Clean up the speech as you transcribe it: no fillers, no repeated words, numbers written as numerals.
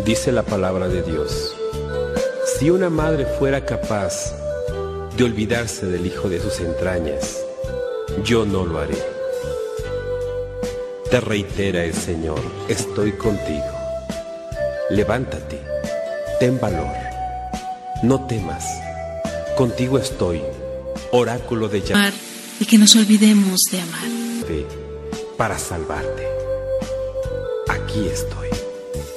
Dice la palabra de Dios: si una madre fuera capaz de olvidarse del hijo de sus entrañas, yo no lo haré. Te reitera el Señor: estoy contigo. Levántate, ten valor, no temas, contigo estoy, oráculo de Yahvé, y que nos olvidemos de amar para salvarte. Aquí estoy.